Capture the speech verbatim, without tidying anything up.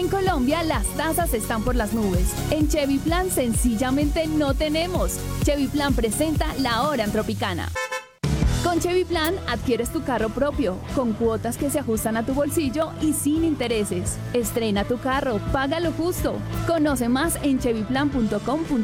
En Colombia las tasas están por las nubes. En Chevy Plan sencillamente no tenemos. Chevy Plan presenta la hora en Tropicana. Con Chevy Plan adquieres tu carro propio, con cuotas que se ajustan a tu bolsillo y sin intereses. Estrena tu carro, paga lo justo. Conoce más en chevy plan punto com punto co.